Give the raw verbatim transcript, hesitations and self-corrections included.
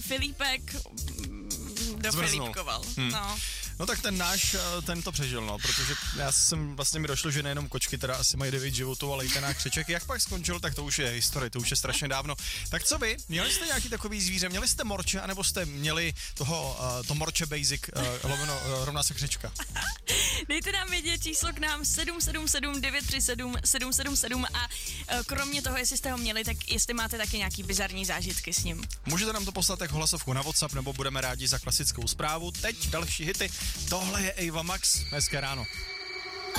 Filipek dofilipkoval. Hmm. No. No tak ten náš, ten to přežil, no, protože já jsem, vlastně mi došlo, že nejenom kočky teda asi mají devět životů, ale i ten křeček. Jak pak skončil, tak to už je historie, to už je strašně dávno. Tak co vy? Měli jste nějaký takový zvíře? Měli jste morče, anebo jste měli toho, uh, to morče basic, uh, loveno, uh, rovná se křečka? Dejte nám vědět číslo k nám sedm sedm sedm devět tři sedm sedm sedm sedm a uh, kromě toho, jestli jste ho měli, tak jestli máte taky nějaký bizarní zážitky s ním. Můžete nám to poslat jako hlasovku na WhatsApp, nebo budeme rádi za klasickou zprávu. Teď další hity. Tohle je Ava Max. Hezké ráno.